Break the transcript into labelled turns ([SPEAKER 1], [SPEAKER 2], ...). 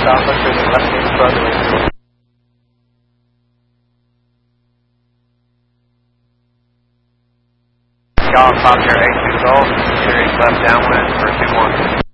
[SPEAKER 1] Alpha, turning left main southerly. Golf, Top Air 82 Golf, turning left downwind for 21.